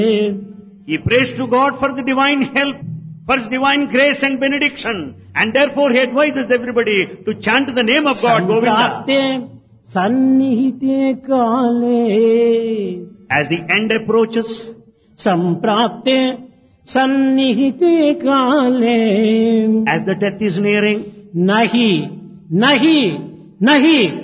He prays to God for the divine help, for His divine grace and benediction, and therefore he advises everybody to chant the name of God, Govinda. సంప్రాప్తే సన్నిహితే కాలే As the end approaches, సంప్రాప్తే సన్నిహితే కాలే as the death is nearing, నహి నహి నహి